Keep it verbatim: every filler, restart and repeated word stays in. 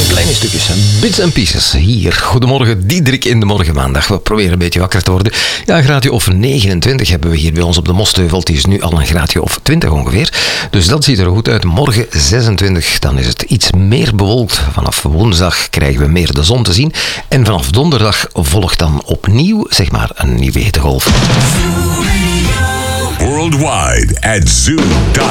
Kleine stukjes, bits en pieces. Hier, goedemorgen, Diederik in de morgenmaandag. We proberen een beetje wakker te worden. Ja, een graadje of negenentwintig hebben we hier bij ons op de Mostheuvel. Het is nu al een graadje of twintig ongeveer. Dus dat ziet er goed uit. Morgen zesentwintig, dan is het iets meer bewolkt. Vanaf woensdag krijgen we meer de zon te zien. En vanaf donderdag volgt dan opnieuw, zeg maar, een nieuwe hittegolf. Worldwide at zoo dot com.